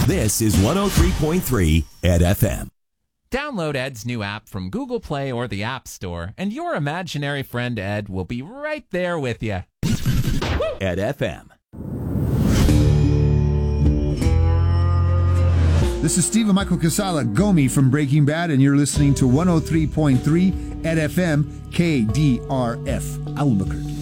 This is 103.3 Ed FM. Download Ed's new app from Google Play or the App Store, and your imaginary friend Ed will be right there with you. Ed FM. This is Stephen Michael Casala, Gomi from Breaking Bad, and you're listening to 103.3 Ed FM, KDRF, Albuquerque.